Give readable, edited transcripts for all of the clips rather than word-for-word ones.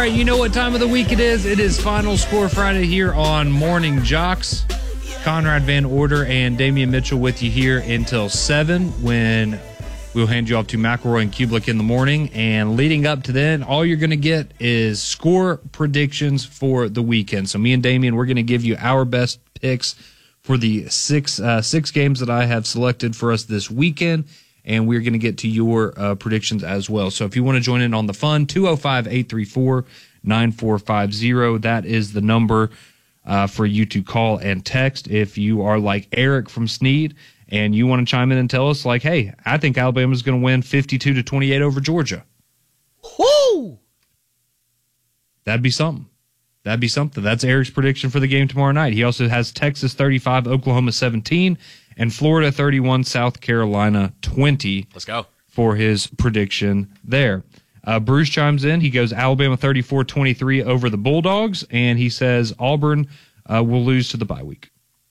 right, you know what time of the week it is. It is Final Score Friday here on Morning Jocks. Conrad Van Order and Damian Mitchell with you here until 7 when we'll hand you off to McElroy and Kublik in the morning. And leading up to then, all you're going to get is score predictions for the weekend. So me and Damian, we're going to give you our best picks for the six games that I have selected for us this weekend. And we're going to get to your predictions as well. So if you want to join in on the fun, 205-834-9450. That is the number for you to call and text. If you are like Eric from Sneed and you want to chime in and tell us, like, hey, I think Alabama's going to win 52-28 over Georgia. Whoo! That'd be something. That's Eric's prediction for the game tomorrow night. He also has Texas 35, Oklahoma 17, and Florida 31, South Carolina 20. Let's go. For his prediction there. Bruce chimes in. He goes Alabama 34-23 over the Bulldogs, and he says Auburn will lose to the bye week.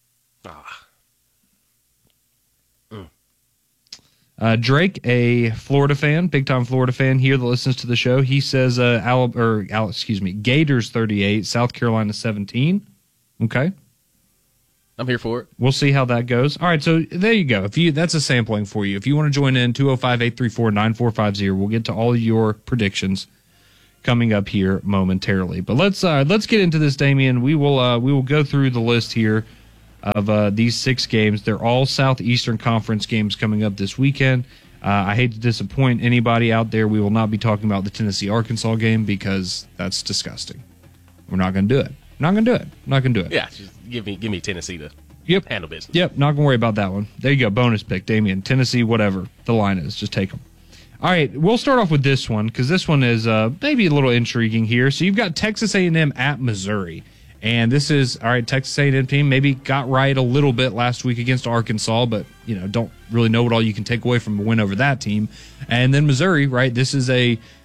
Drake, a Florida fan, big-time Florida fan here that listens to the show, he says Gators 38, South Carolina 17. Okay. I'm here for it. We'll see how that goes. All right, so there you go. That's a sampling for you. If you want to join in, 205-834-9450. We'll get to all your predictions coming up here momentarily. But let's get into this, Damian. We will go through the list here of these 6 games. They're all Southeastern Conference games coming up this weekend. I hate to disappoint anybody out there. We will not be talking about the Tennessee-Arkansas game because that's disgusting. We're not going to do it. Not going to do it. Yeah, just give me Tennessee to handle business. Yep, not going to worry about that one. There you go, bonus pick, Damian. Tennessee, whatever the line is, just take them. All right, we'll start off with this one because this one is maybe a little intriguing here. So you've got Texas A&M at Missouri. And this is, all right, Texas A&M team maybe got right a little bit last week against Arkansas, but, don't really know what all you can take away from a win over that team. And then Missouri, right, this is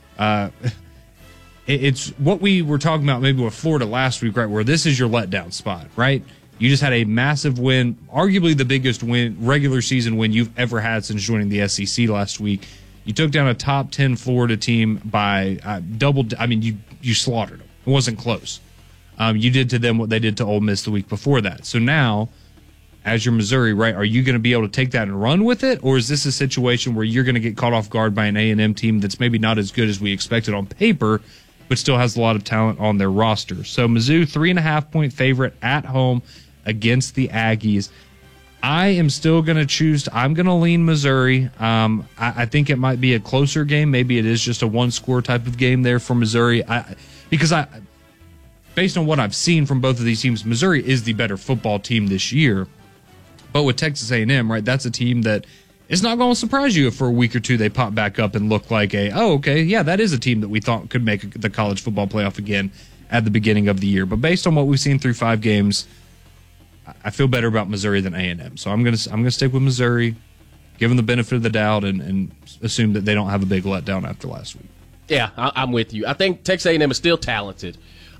it's what we were talking about maybe with Florida last week, right, where this is your letdown spot, right? You just had a massive win, arguably the biggest regular season win you've ever had since joining the SEC last week. You took down a top 10 Florida team by you slaughtered them. It wasn't close. You did to them what they did to Ole Miss the week before that. So now, as your Missouri, right, are you going to be able to take that and run with it? Or is this a situation where you're going to get caught off guard by an A&M team that's maybe not as good as we expected on paper, but still has a lot of talent on their roster? So Mizzou, 3.5-point favorite at home against the Aggies. I am still going to I'm going to lean Missouri. I think it might be a closer game. Maybe it is just a one-score type of game there for Missouri. Because based on what I've seen from both of these teams, Missouri is the better football team this year. But with Texas A&M, right, that's a team that is not going to surprise you if for a week or two they pop back up and look like that is a team that we thought could make the college football playoff again at the beginning of the year. But based on what we've seen through 5 games, I feel better about Missouri than A&M. So I'm gonna stick with Missouri, give them the benefit of the doubt, and assume that they don't have a big letdown after last week. Yeah, I'm with you. I think Texas A&M is still talented.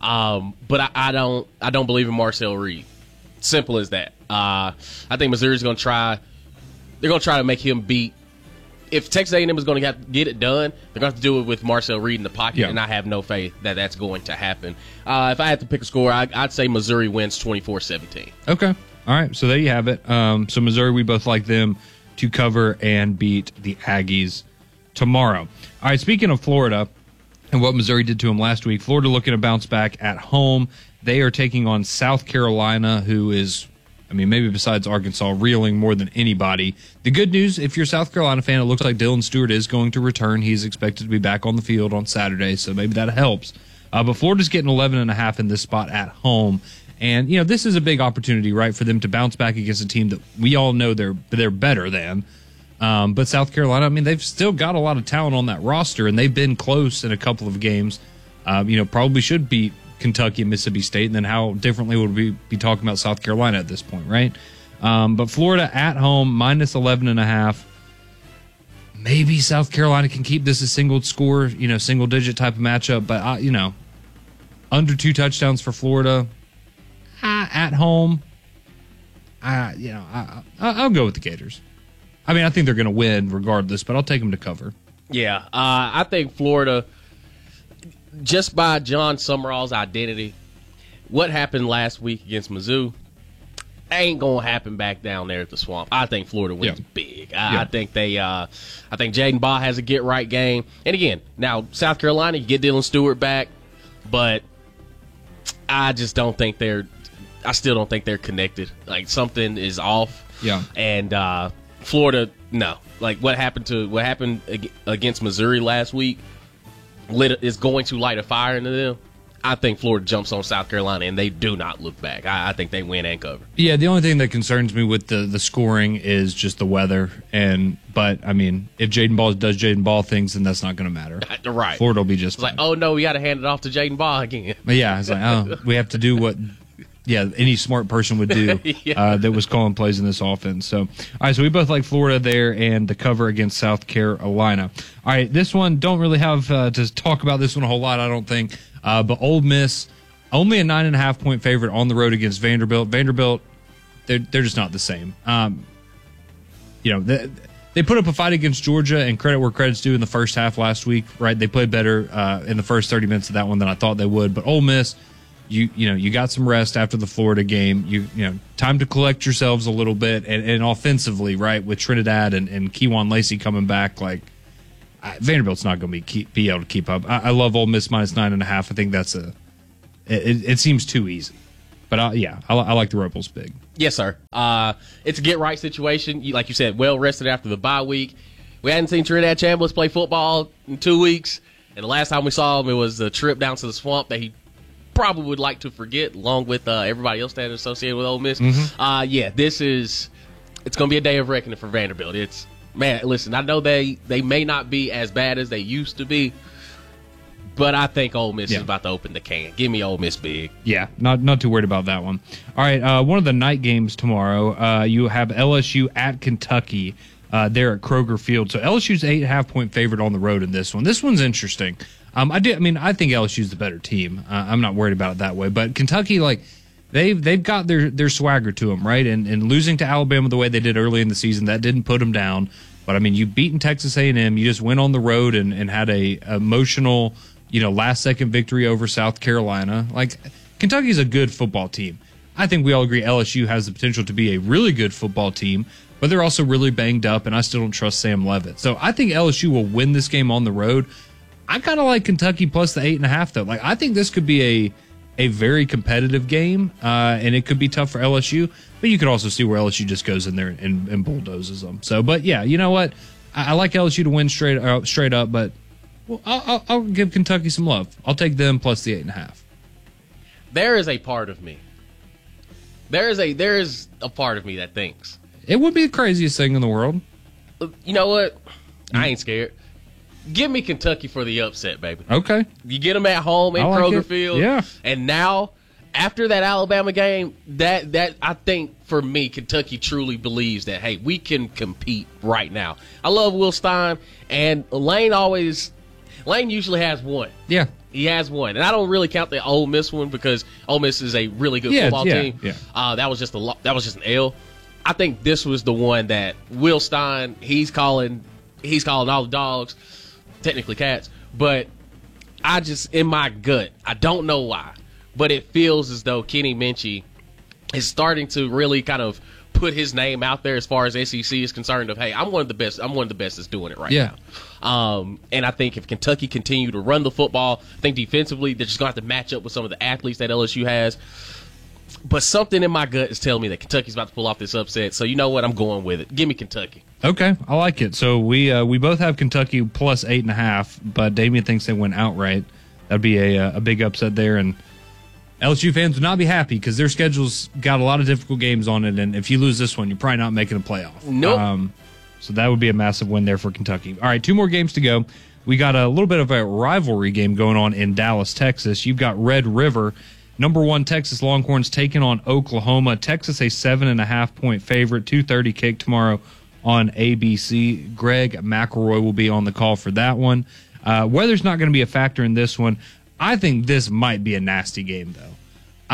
But I don't believe in Marcel Reed. Simple as that. I think Missouri's going to try. They're going to try to make him beat. If Texas A&M is going to get it done, they're going to have to do it with Marcel Reed in the pocket, and I have no faith that that's going to happen. If I had to pick a score, I'd say Missouri wins 24-17. Okay. All right. So there you have it. So Missouri, we both like them to cover and beat the Aggies tomorrow. All right. Speaking of Florida and what Missouri did to them last week, Florida looking to bounce back at home. They are taking on South Carolina, who is, maybe besides Arkansas, reeling more than anybody. The good news, if you're a South Carolina fan, it looks like Dylan Stewart is going to return. He's expected to be back on the field on Saturday, so maybe that helps. But Florida's getting 11.5 in this spot at home. And, this is a big opportunity, right, for them to bounce back against a team that we all know they're better than. But South Carolina, they've still got a lot of talent on that roster, and they've been close in a couple of games. Probably should beat Kentucky and Mississippi State, and then how differently would we be talking about South Carolina at this point, right? But Florida at home, minus 11.5. Maybe South Carolina can keep this a single score, single digit type of matchup, but under 2 touchdowns for Florida at home. I'll go with the Gators. I think they're going to win regardless, but I'll take them to cover. Yeah, I think Florida, just by John Summerall's identity, what happened last week against Mizzou ain't gonna happen back down there at the Swamp. I think Florida wins big. I think I think Jaden Baugh has a get right game. And again, now South Carolina, you get Dylan Stewart back, but I just don't think I still don't think they're connected. Like something is off. Yeah. And Florida, no. Like what happened against Missouri last week is going to light a fire into them. I think Florida jumps on South Carolina, and they do not look back. I think they win and cover. Yeah, the only thing that concerns me with the scoring is just the weather. But I mean, if Jaden Ball does Jaden Ball things, then that's not going to matter. Right. Florida will be just it's fine. Like, oh, no, we got to hand it off to Jaden Ball again. But yeah, it's like, oh, we have to do what any smart person would do that was calling plays in this offense. So, all right, so we both like Florida there and the cover against South Carolina. All right, this one, don't really have to talk about this one a whole lot, I don't think. But Ole Miss, only a 9.5 point favorite on the road against Vanderbilt. Vanderbilt, they're just not the same. They put up a fight against Georgia, and credit where credit's due in the first half last week, right? They played better in the first 30 minutes of that one than I thought they would. But Ole Miss, you got some rest after the Florida game. You time to collect yourselves a little bit, and offensively, right, with Trinidad and Kejuan Lacey coming back, like. Vanderbilt's not going to be able to keep up. I love Ole Miss minus 9.5. I think that's it seems too easy. But I like the Rebels big. Yes, sir. It's a get right situation. Like you said, well rested after the bye week. We hadn't seen Trinidad Chambliss play football in 2 weeks, and the last time we saw him, it was a trip down to the Swamp that he probably would like to forget, along with everybody else that is associated with Ole Miss. Mm-hmm. It's going to be a day of reckoning for Vanderbilt. Man, listen, I know they may not be as bad as they used to be, but I think Ole Miss is about to open the can. Give me Ole Miss big. Yeah, not too worried about that one. All right, one of the night games tomorrow, you have LSU at Kentucky there at Kroger Field. So LSU's 8.5 point favorite on the road in this one. This one's interesting. I think LSU's the better team. I'm not worried about it that way, but Kentucky, like. They've got their swagger to them, right? And losing to Alabama the way they did early in the season, that didn't put them down. But, I mean, you've beaten Texas A&M. You just went on the road and had a emotional, last-second victory over South Carolina. Like, Kentucky's a good football team. I think we all agree LSU has the potential to be a really good football team, but they're also really banged up, and I still don't trust Sam Leavitt. So I think LSU will win this game on the road. I kind of like Kentucky plus the 8.5, though. Like, I think this could be a very competitive game, and it could be tough for LSU, but you could also see where LSU just goes in there and bulldozes them. So, but yeah, you know what? I like LSU to win straight up, but I'll give Kentucky some love. I'll take them plus the 8.5. There is a part of me. There is a part of me that thinks it would be the craziest thing in the world. You know what? I ain't scared. Give me Kentucky for the upset, baby. Okay. You get them at home in Kroger Field. Yeah. And now, after that Alabama game, that I think, for me, Kentucky truly believes that, hey, we can compete right now. I love Will Stein, and Lane usually has one. Yeah. He has one. And I don't really count the Ole Miss one because Ole Miss is a really good football team. Yeah. That was just an L. I think this was the one that Will Stein, he's calling all the dogs. Technically cats, but I just, in my gut, I don't know why, but it feels as though Kenny Minchie is starting to really kind of put his name out there as far as SEC is concerned of, hey, I'm one of the best that's doing it right now. And I think if Kentucky continue to run the football, I think defensively they're just going to have to match up with some of the athletes that LSU has. But something in my gut is telling me that Kentucky's about to pull off this upset. So you know what? I'm going with it. Give me Kentucky. Okay, I like it. So we both have Kentucky plus 8.5, but Damien thinks they win outright. That'd be a big upset there, and LSU fans would not be happy because their schedule's got a lot of difficult games on it, and if you lose this one, you're probably not making a playoff. Nope. So that would be a massive win there for Kentucky. All right, 2 more games to go. We got a little bit of a rivalry game going on in Dallas, Texas. You've got Red River. Number 1 Texas Longhorns taking on Oklahoma. Texas a 7.5 point favorite. 2:30 kick tomorrow on ABC. Greg McElroy will be on the call for that one. Weather's not going to be a factor in this one. I think this might be a nasty game, though.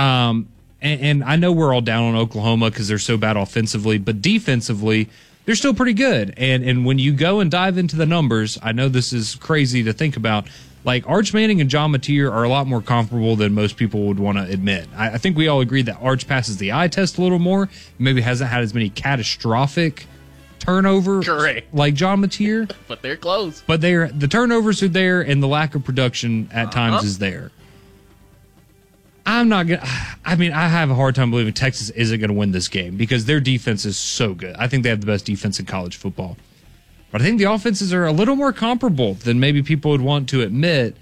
And I know we're all down on Oklahoma because they're so bad offensively, but defensively, they're still pretty good. And when you go and dive into the numbers, I know this is crazy to think about, Like, Arch Manning and John Mateer are a lot more comparable than most people would want to admit. I think we all agree that Arch passes the eye test a little more, maybe hasn't had as many catastrophic turnovers like John Mateer. But they're close. But the turnovers are there, and the lack of production at times is there. I'm not going to... I mean, I have a hard time believing Texas isn't going to win this game because their defense is so good. I think they have the best defense in college football. But I think the offenses are a little more comparable than maybe people would want to admit.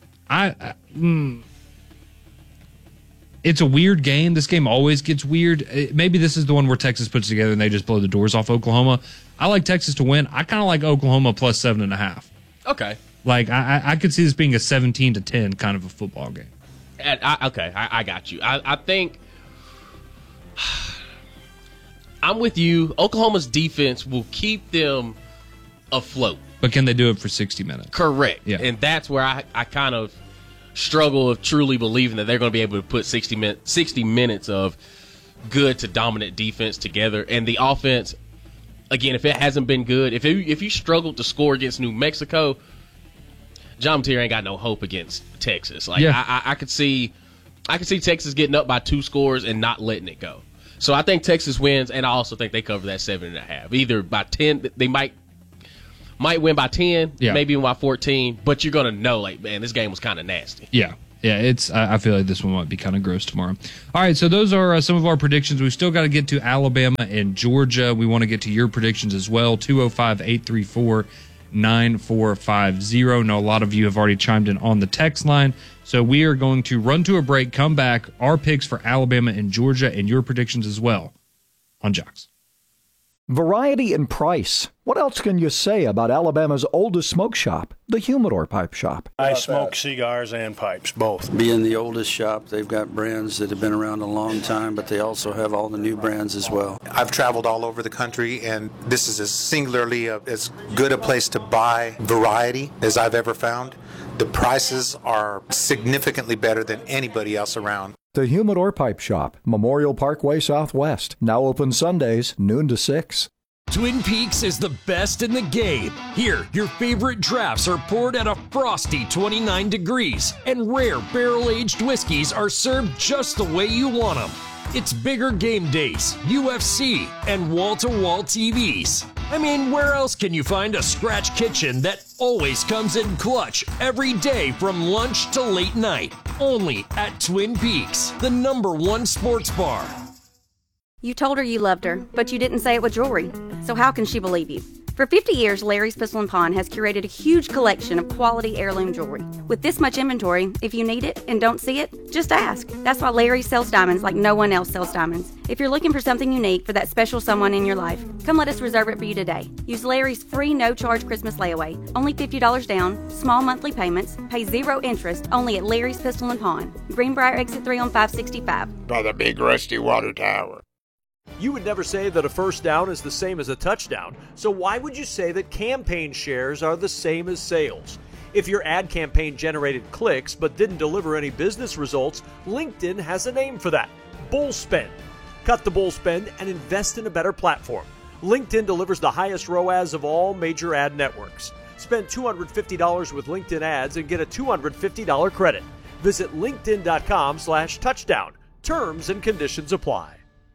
It's a weird game. This game always gets weird. Maybe this is the one where Texas puts together and they just blow the doors off Oklahoma. I like Texas to win. I kind of like Oklahoma plus 7.5. Okay. Like, I could see this being a 17-10 kind of a football game. I got you. I think I'm with you. Oklahoma's defense will keep them afloat. But can they do it for 60 minutes? Correct. Yeah. And that's where I kind of struggle of truly believing that they're going to be able to put 60 minutes of good to dominant defense together. And the offense, again, if it hasn't been good, if you struggled to score against New Mexico, John Mateer ain't got no hope against Texas. Like, yeah. I could see Texas getting up by 2 scores and not letting it go. So I think Texas wins, and I also think they cover that 7.5. Either by 10, they might win by 10, maybe win by 14, but you're going to know, like, man, this game was kind of nasty. Yeah. Yeah, I feel like this one might be kind of gross tomorrow. All right, so those are some of our predictions. We've still got to get to Alabama and Georgia. We want to get to your predictions as well, 205-834-9450. Now, a lot of you have already chimed in on the text line, so we are going to run to a break, come back, our picks for Alabama and Georgia, and your predictions as well on Jocks. Variety and price. What else can you say about Alabama's oldest smoke shop, the Humidor Pipe Shop? I smoke cigars and pipes, both. Being the oldest shop, they've got brands that have been around a long time, but they also have all the new brands as well. I've traveled all over the country, and this is as singularly as good a place to buy variety as I've ever found. The prices are significantly better than anybody else around. The Humidor Pipe Shop, Memorial Parkway Southwest. Now open Sundays, noon to 6. Twin Peaks is the best in the game. Here, your favorite drafts are poured at a frosty 29 degrees, and rare barrel-aged whiskeys are served just the way you want them. It's bigger game days, UFC, and wall-to-wall TVs. I mean, where else can you find a scratch kitchen that always comes in clutch every day from lunch to late night? Only at Twin Peaks, the #1 sports bar. You told her you loved her, but you didn't say it with jewelry. So how can she believe you? For 50 years, Larry's Pistol & Pawn has curated a huge collection of quality heirloom jewelry. With this much inventory, if you need it and don't see it, just ask. That's why Larry sells diamonds like no one else sells diamonds. If you're looking for something unique for that special someone in your life, come let us reserve it for you today. Use Larry's free no-charge Christmas layaway. Only $50 down, small monthly payments, pay 0 interest, only at Larry's Pistol & Pawn. Greenbrier Exit 3 on 565. By the big rusty water tower. You would never say that a first down is the same as a touchdown, so why would you say that campaign shares are the same as sales? If your ad campaign generated clicks but didn't deliver any business results, LinkedIn has a name for that: bull spend. Cut the bull spend and invest in a better platform. LinkedIn delivers the highest ROAS of all major ad networks. Spend $250 with LinkedIn ads and get a $250 credit. Visit linkedin.com/touchdown. Terms and conditions apply.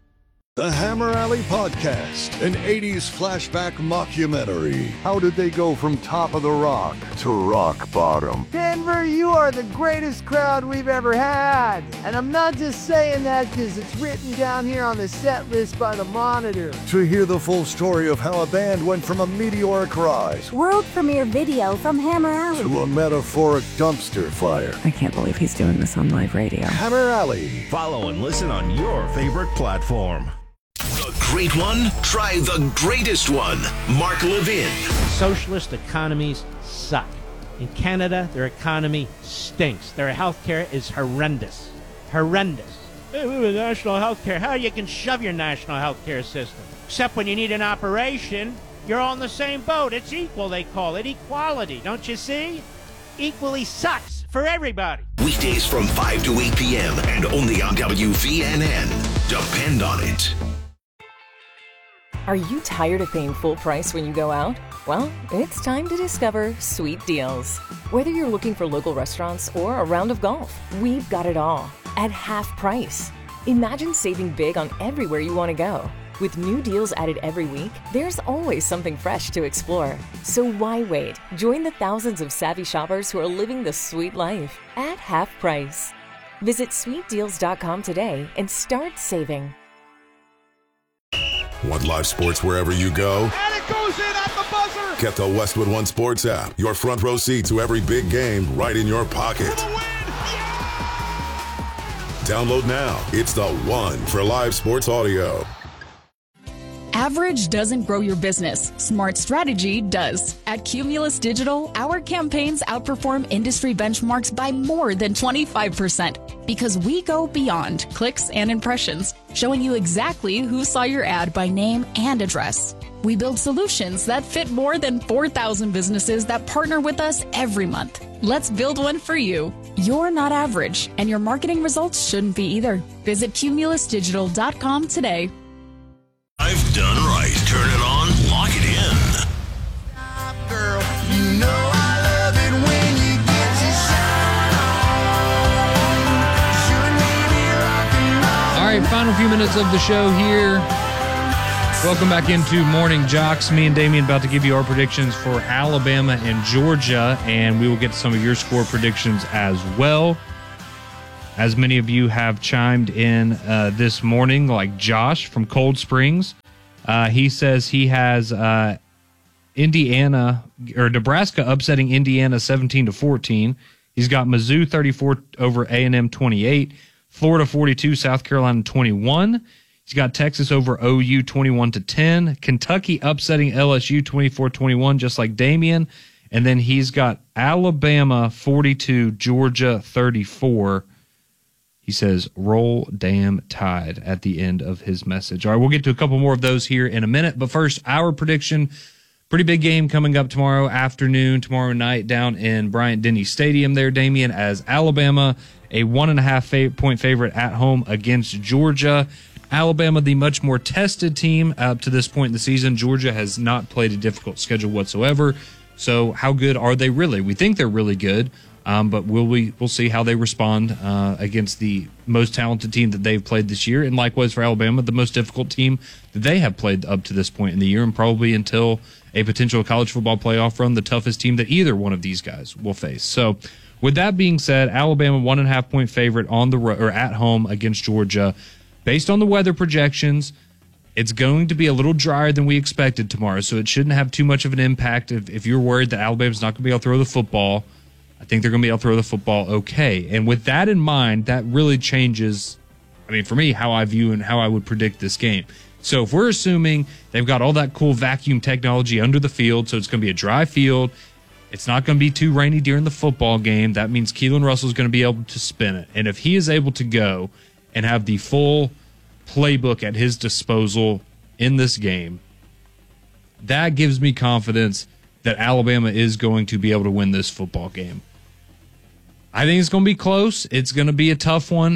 The Hammer Alley Podcast, an 80s flashback mockumentary. How did they go from top of the rock to rock bottom? Denver, you are the greatest crowd we've ever had. And I'm not just saying that because it's written down here on the set list by the Monitor. To hear the full story of how a band went from a meteoric rise, world premiere video from Hammer Alley, to a metaphoric dumpster fire. I can't believe he's doing this on live radio. Hammer Alley. Follow and listen on your favorite platform. The great one? Try the greatest one. Mark Levin. Socialist economies suck. In Canada, their economy stinks. Their healthcare is horrendous. Horrendous. Hey, we have national healthcare. How you can shove your national healthcare system? Except when you need an operation, you're all in the same boat. It's equal, they call it. Equality. Don't you see? Equally sucks for everybody. Weekdays from 5 to 8 p.m. and only on WVNN. Depend on it. Are you tired of paying full price when you go out? Well, it's time to discover Sweet Deals. Whether you're looking for local restaurants or a round of golf, we've got it all at half price. Imagine saving big on everywhere you want to go. With new deals added every week, there's always something fresh to explore. So why wait? Join the thousands of savvy shoppers who are living the sweet life at half price. Visit sweetdeals.com today and start saving. Want live sports wherever you go? And it goes in at the buzzer! Get the Westwood One Sports app. Your front row seat to every big game right in your pocket. Download now. It's the one for live sports audio. Average doesn't grow your business. Smart strategy does. At Cumulus Digital, our campaigns outperform industry benchmarks by more than 25% because we go beyond clicks and impressions, showing you exactly who saw your ad by name and address. We build solutions that fit more than 4,000 businesses that partner with us every month. Let's build one for you. You're not average, and your marketing results shouldn't be either. Visit cumulusdigital.com today. I've done right. Turn it on, lock it in. Girl, you know I love it when you get to shine on. Should maybe rock and roll. All right, final few minutes of the show here. Welcome back into Morning Jocks. Me and Damien about to give you our predictions for Alabama and Georgia, and we will get some of your score predictions as well. As many of you have chimed in this morning, like Josh from Cold Springs. He says he has Nebraska upsetting Indiana 17-14. He's got Mizzou 34 over A&M 28, Florida 42, South Carolina 21. He's got Texas over OU 21-10, Kentucky upsetting LSU 24-21, just like Damien. And then he's got Alabama 42, Georgia 34. He says, roll damn tide at the end of his message. All right, we'll get to a couple more of those here in a minute. But first, our prediction, pretty big game coming up tomorrow night down in Bryant-Denny Stadium there, Damien, as Alabama, a 1.5 point favorite at home against Georgia. Alabama, the much more tested team up to this point in the season. Georgia has not played a difficult schedule whatsoever. So how good are they really? We think they're really good. But we'll see how they respond against the most talented team that they've played this year, and likewise for Alabama, the most difficult team that they have played up to this point in the year, and probably until a potential college football playoff run, the toughest team that either one of these guys will face. So, with that being said, Alabama 1.5 point favorite on the or at home against Georgia. Based on the weather projections, it's going to be a little drier than we expected tomorrow, so it shouldn't have too much of an impact if you're worried that Alabama's not going to be able to throw the football. I think they're going to be able to throw the football okay. And with that in mind, that really changes, for me, how I view and how I would predict this game. So if we're assuming they've got all that cool vacuum technology under the field, so it's going to be a dry field, it's not going to be too rainy during the football game, that means Keelan Russell's going to be able to spin it. And if he is able to go and have the full playbook at his disposal in this game, that gives me confidence that Alabama is going to be able to win this football game. I think it's going to be close. It's going to be a tough one.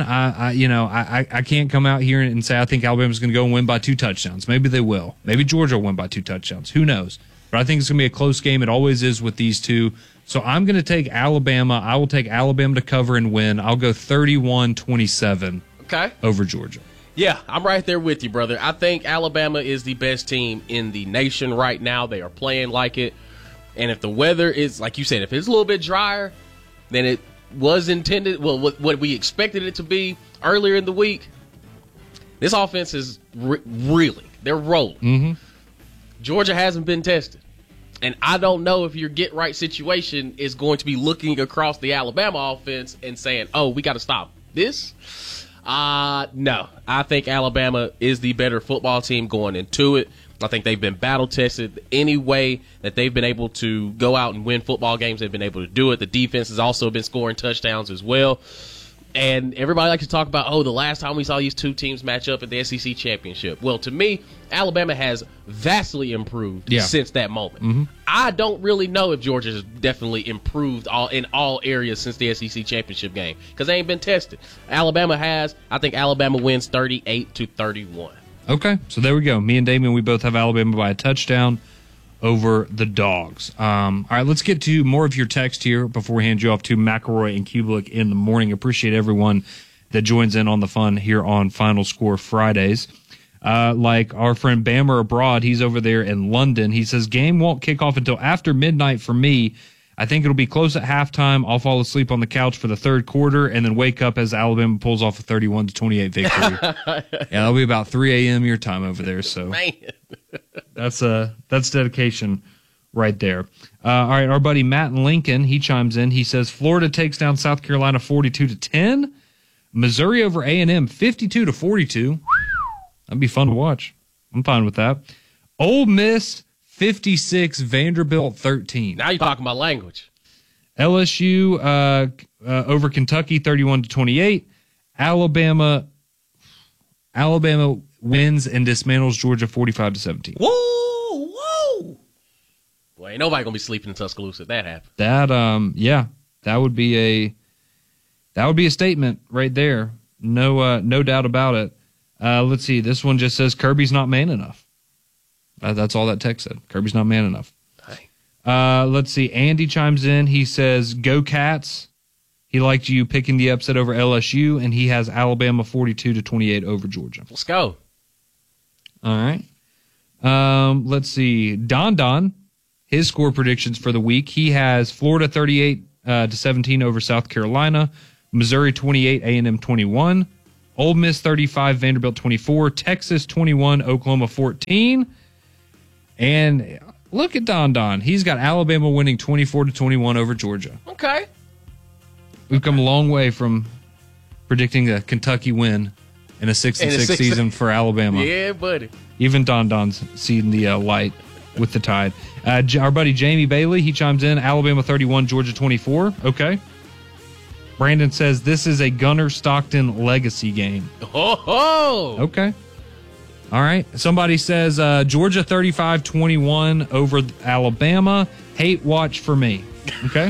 I can't come out here and say I think Alabama's going to go and win by 2 touchdowns. Maybe they will. Maybe Georgia will win by 2 touchdowns. Who knows? But I think it's going to be a close game. It always is with these two. So I'm going to take Alabama. I will take Alabama to cover and win. I'll go 31-27 over Georgia. Yeah, I'm right there with you, brother. I think Alabama is the best team in the nation right now. They are playing like it. And if the weather is, like you said, if it's a little bit drier than it was intended, well, what we expected it to be earlier in the week, this offense is really, they're rolling. Mm-hmm. Georgia hasn't been tested. And I don't know if your get-right situation is going to be looking across the Alabama offense and saying, oh, we got to stop this. No. I think Alabama is the better football team going into it. I think they've been battle-tested. Any way that they've been able to go out and win football games, they've been able to do it. The defense has also been scoring touchdowns as well. And everybody likes to talk about, the last time we saw these two teams match up at the SEC championship. Well, to me, Alabama has vastly improved since that moment. Mm-hmm. I don't really know if Georgia's definitely improved in all areas since the SEC championship game because they ain't been tested. Alabama has. I think Alabama wins 38-31. Okay, so there we go. Me and Damien, we both have Alabama by a touchdown over the Dogs. All right, let's get to more of your text here before we hand you off to McElroy and Kubelik in the morning. Appreciate everyone that joins in on the fun here on Final Score Fridays. Like our friend Bammer Abroad, he's over there in London. He says, game won't kick off until after midnight for me. I think it'll be close at halftime. I'll fall asleep on the couch for the third quarter and then wake up as Alabama pulls off a 31-28 victory. Yeah, that'll be about 3 a.m. your time over there. So Man. that's dedication right there. All right, our buddy Matt in Lincoln, he chimes in. He says Florida takes down South Carolina 42-10. Missouri over A&M 52-42. That'd be fun to watch. I'm fine with that. Ole Miss 56, Vanderbilt 13. Now you're talking about language. LSU over Kentucky 31-28. Alabama wins and dismantles Georgia 45-17. Whoa! Boy, ain't nobody gonna be sleeping in Tuscaloosa if that happens. That would be a statement right there. No doubt about it. Let's see. This one just says Kirby's not man enough. That's all that text said. Kirby's not man enough. Let's see. Andy chimes in. He says, go Cats. He liked you picking the upset over LSU, and he has Alabama 42-28 over Georgia. Let's go. All right. Let's see. Don, his score predictions for the week. He has Florida 38-17 over South Carolina, Missouri 28, A&M 21, Ole Miss 35, Vanderbilt 24, Texas 21, Oklahoma 14. And look at Don. He's got Alabama winning 24-21 over Georgia. Okay. We've come a long way from predicting a Kentucky win in a 6-6 season for Alabama. Yeah, buddy. Even Don's seen the light with the Tide. Our buddy Jamie Bailey, he chimes in, Alabama 31, Georgia 24. Okay. Brandon says this is a Gunner-Stockton legacy game. Oh! Okay. All right. Somebody says Georgia 35-21 over Alabama. Hate watch for me. Okay.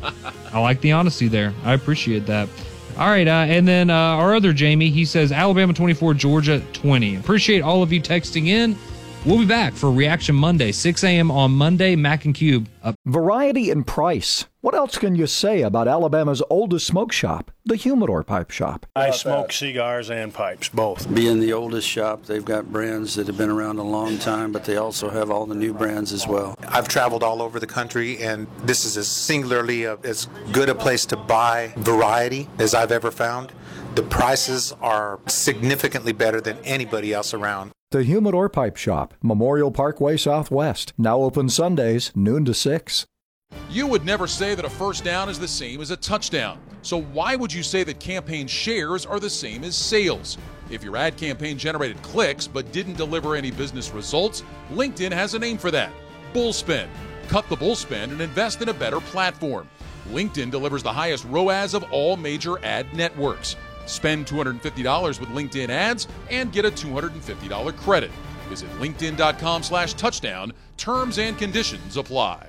I like the honesty there. I appreciate that. All right. And then our other Jamie, he says Alabama 24, Georgia 20. Appreciate all of you texting in. We'll be back for Reaction Monday, 6 a.m. on Monday. Mac and Cube up. Variety and price. What else can you say about Alabama's oldest smoke shop, the Humidor Pipe Shop? I smoke cigars and pipes, both. Being the oldest shop, they've got brands that have been around a long time, but they also have all the new brands as well. I've traveled all over the country, and this is singularly as good a place to buy variety as I've ever found. The prices are significantly better than anybody else around. The Humidor Pipe Shop, Memorial Parkway Southwest. Now open Sundays, noon to 6. You would never say that a first down is the same as a touchdown. So why would you say that campaign shares are the same as sales? If your ad campaign generated clicks but didn't deliver any business results, LinkedIn has a name for that. Bullspend. Cut the bullspend and invest in a better platform. LinkedIn delivers the highest ROAS of all major ad networks. Spend $250 with LinkedIn ads and get a $250 credit. Visit linkedin.com/touchdown. Terms and conditions apply.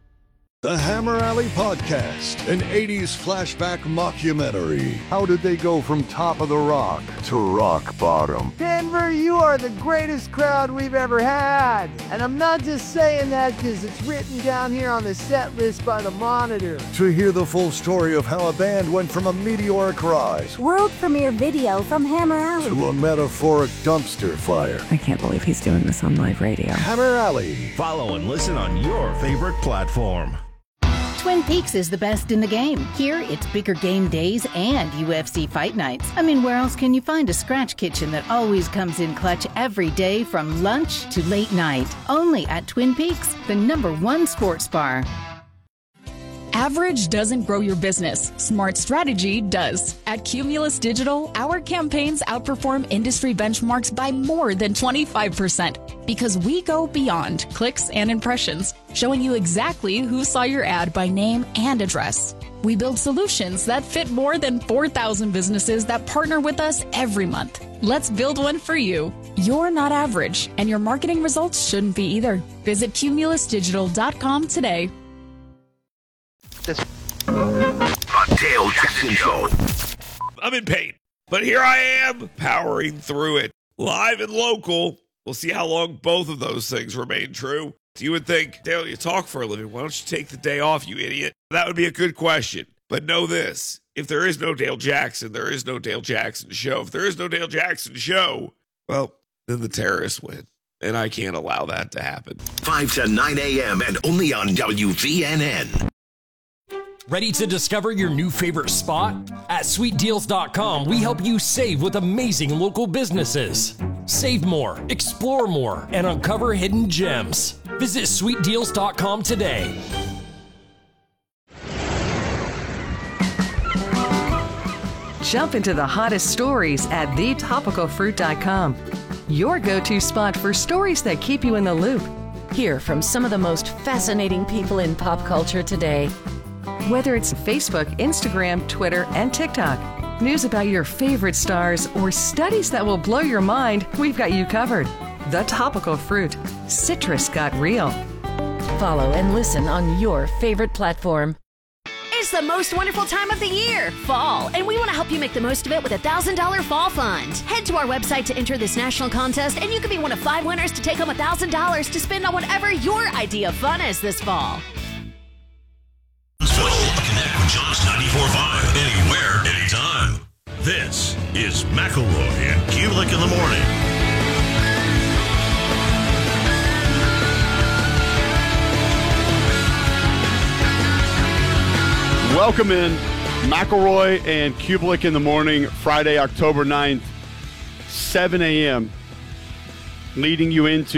The Hammer Alley Podcast, an 80s flashback mockumentary. How did they go from top of the rock to rock bottom? Denver, you are the greatest crowd we've ever had. And I'm not just saying that because it's written down here on the set list by the Monitor. To hear the full story of how a band went from a meteoric rise World premiere video from Hammer Alley to a metaphoric dumpster fire. I can't believe he's doing this on live radio. Hammer Alley. Follow and listen on your favorite platform. Twin Peaks is the best in the game. Here, it's bigger game days and UFC fight nights. I mean, where else can you find a scratch kitchen that always comes in clutch every day from lunch to late night? Only at Twin Peaks, the #1 sports bar. Average doesn't grow your business. Smart strategy does. At Cumulus Digital, our campaigns outperform industry benchmarks by more than 25% because we go beyond clicks and impressions, showing you exactly who saw your ad by name and address. We build solutions that fit more than 4,000 businesses that partner with us every month. Let's build one for you. You're not average, and your marketing results shouldn't be either. Visit cumulusdigital.com today. The Dale Jackson Show. I'm in pain, but here I am, powering through it. Live and local. We'll see how long both of those things remain true. You would think, Dale, you talk for a living. Why don't you take the day off, you idiot? That would be a good question. But know this. If there is no Dale Jackson, there is no Dale Jackson show. If there is no Dale Jackson show, well, then the terrorists win. And I can't allow that to happen. 5 to 9 a.m. and only on WVNN. Ready to discover your new favorite spot? At sweetdeals.com, we help you save with amazing local businesses. Save more, explore more, and uncover hidden gems. Visit sweetdeals.com today. Jump into the hottest stories at thetopicalfruit.com. Your go-to spot for stories that keep you in the loop. Hear from some of the most fascinating people in pop culture today. Whether it's Facebook, Instagram, Twitter, and TikTok, news about your favorite stars, or studies that will blow your mind, we've got you covered. The Topical Fruit. Citrus got real. Follow and listen on your favorite platform. It's the most wonderful time of the year, fall, and we want to help you make the most of it with a $1,000 fall fund. Head to our website to enter this national contest, and you can be one of 5 winners to take home $1,000 to spend on whatever your idea of fun is this fall. Connect with Josh 94.5 anywhere, anytime. This is McElroy and Kulik in the morning. Welcome in, McElroy and Kulik in the morning, Friday, October 9th, 7 a.m., leading you into